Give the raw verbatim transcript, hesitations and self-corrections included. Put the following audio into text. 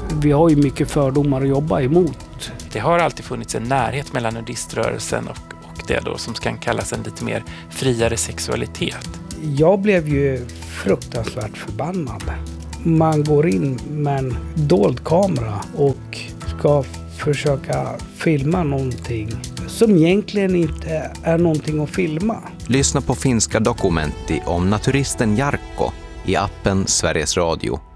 Vi har ju mycket fördomar att jobba emot. Det har alltid funnits en närhet mellan nudiströrelsen och, och det då som kan kallas en lite mer friare sexualitet. Jag blev ju fruktansvärt förbannad. Man går in med en dold kamera och ska försöka filma någonting som egentligen inte är någonting att filma. Lyssna på finska Dokumenti om naturisten Jarkko i appen Sveriges Radio.